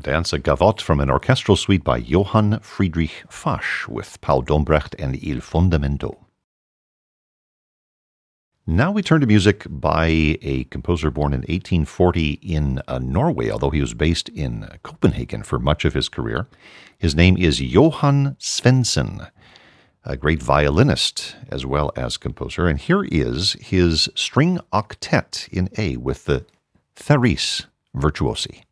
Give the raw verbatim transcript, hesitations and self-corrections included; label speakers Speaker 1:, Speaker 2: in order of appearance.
Speaker 1: Dance, a gavotte from an orchestral suite by Johann Friedrich Fasch with Paul Dombrecht and Il Fondamento. Now we turn to music by a composer born in eighteen forty in uh, Norway, although he was based in Copenhagen for much of his career. His name is Johan Svendsen, a great violinist as well as composer. And here is his string octet in A with the Therese Virtuosi.